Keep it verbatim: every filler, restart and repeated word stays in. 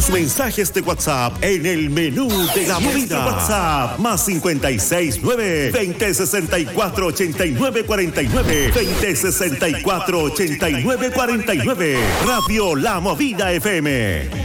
tus mensajes de WhatsApp en el menú de la movida. WhatsApp más cincuenta y seis nueve, veinte sesenta y cuatro, ochenta y nueve cuarenta y nueve, veinte sesenta y cuatro, ochenta y nueve cuarenta y nueve. Radio La Movida F M.